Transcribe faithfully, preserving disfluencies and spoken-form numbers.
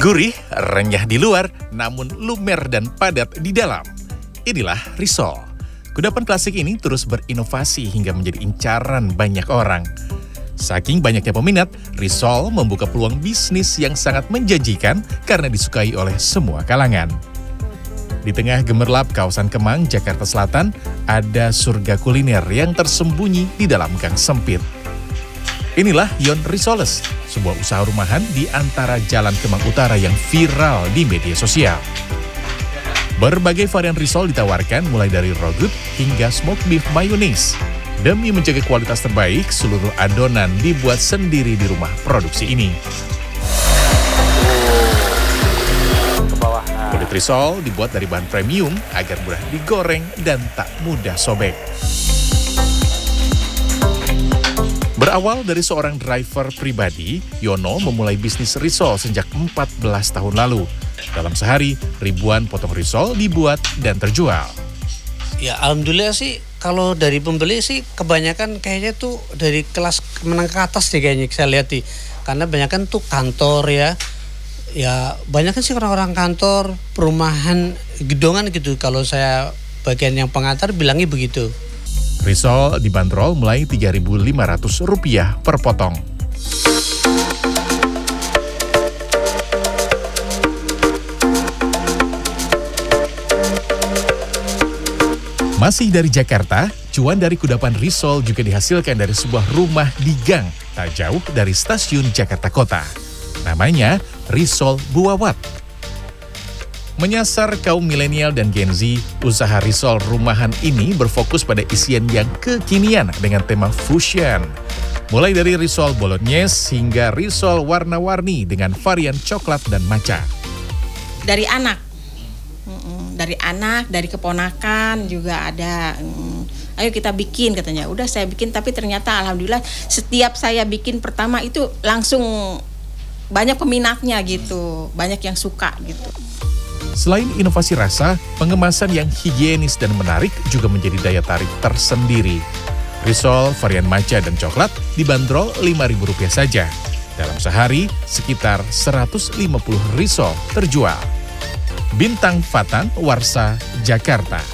Gurih, renyah di luar, namun lumer dan padat di dalam. Inilah risol. Kudapan klasik ini terus berinovasi hingga menjadi incaran banyak orang. Saking banyaknya peminat, risol membuka peluang bisnis yang sangat menjanjikan karena disukai oleh semua kalangan. Di tengah gemerlap kawasan Kemang, Jakarta Selatan, ada surga kuliner yang tersembunyi di dalam gang sempit. Inilah Yon Risoles, sebuah usaha rumahan di antara Jalan Kemang Utara yang viral di media sosial. Berbagai varian risol ditawarkan mulai dari raw good hingga smoked beef mayonnaise. Demi menjaga kualitas terbaik, seluruh adonan dibuat sendiri di rumah produksi ini. Kulit risol dibuat dari bahan premium agar mudah digoreng dan tak mudah sobek. Berawal dari seorang driver pribadi, Yono memulai bisnis risol sejak empat belas tahun lalu. Dalam sehari, ribuan potong risol dibuat dan terjual. Ya alhamdulillah sih, kalau dari pembeli sih kebanyakan kayaknya tuh dari kelas menengah ke atas deh kayaknya saya lihat nih. Karena banyakan tuh kantor ya. Ya banyak kan sih orang-orang kantor, perumahan, gedongan gitu. Kalau saya bagian yang pengantar bilangnya begitu. Risol dibanderol mulai tiga ribu lima ratus rupiah per potong. Masih dari Jakarta, cuan dari kudapan risol juga dihasilkan dari sebuah rumah di gang tak jauh dari stasiun Jakarta Kota. Namanya Risol Buawat. Menyasar kaum milenial dan Gen Z, usaha risol rumahan ini berfokus pada isian yang kekinian dengan tema fusion. Mulai dari risol bolognese hingga risol warna-warni dengan varian coklat dan matcha. Dari anak, dari anak, dari keponakan juga ada. Ayo kita bikin katanya. Udah saya bikin, tapi ternyata alhamdulillah setiap saya bikin pertama itu langsung banyak peminatnya gitu, banyak yang suka gitu. Selain inovasi rasa, pengemasan yang higienis dan menarik juga menjadi daya tarik tersendiri. Risol varian matcha dan coklat dibanderol lima ribu rupiah saja. Dalam sehari, sekitar seratus lima puluh risol terjual. Bintang Fatan, Warsa, Jakarta.